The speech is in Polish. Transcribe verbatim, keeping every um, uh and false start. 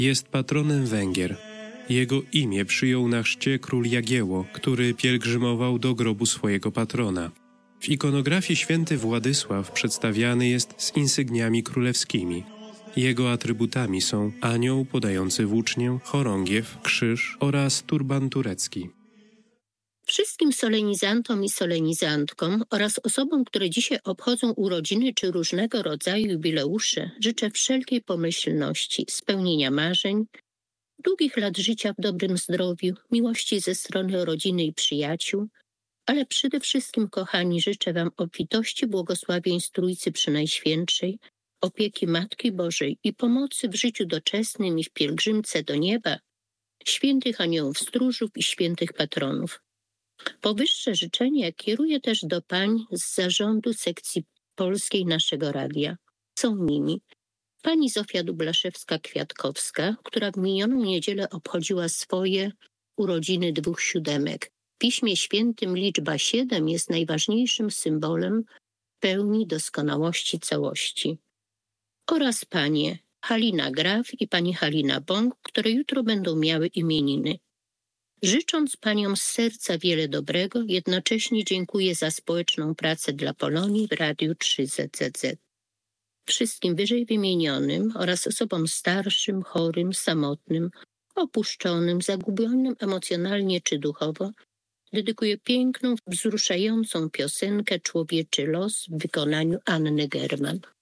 Jest patronem Węgier. Jego imię przyjął na chrzcie król Jagiełło, który pielgrzymował do grobu swojego patrona. W ikonografii święty Władysław przedstawiany jest z insygniami królewskimi. Jego atrybutami są anioł podający włócznię, chorągiew, krzyż oraz turban turecki. Wszystkim solenizantom i solenizantkom oraz osobom, które dzisiaj obchodzą urodziny czy różnego rodzaju jubileusze, życzę wszelkiej pomyślności, spełnienia marzeń, długich lat życia w dobrym zdrowiu, miłości ze strony rodziny i przyjaciół, ale przede wszystkim, kochani, życzę Wam obfitości błogosławieństw Trójcy Przenajświętszej, opieki Matki Bożej i pomocy w życiu doczesnym i w pielgrzymce do nieba, świętych aniołów stróżów i świętych patronów. Powyższe życzenia kieruję też do pań z zarządu sekcji polskiej naszego radia. Są nimi pani Zofia Dublaszewska-Kwiatkowska, która w minioną niedzielę obchodziła swoje urodziny dwóch siódemek. W Piśmie Świętym liczba siedem jest najważniejszym symbolem pełni doskonałości całości. Oraz panie Halina Graf i pani Halina Bąk, które jutro będą miały imieniny. Życząc paniom z serca wiele dobrego, jednocześnie dziękuję za społeczną pracę dla Polonii w Radiu trzy Z Z Z. Wszystkim wyżej wymienionym oraz osobom starszym, chorym, samotnym, opuszczonym, zagubionym emocjonalnie czy duchowo dedykuję piękną, wzruszającą piosenkę Człowieczy los w wykonaniu Anny German.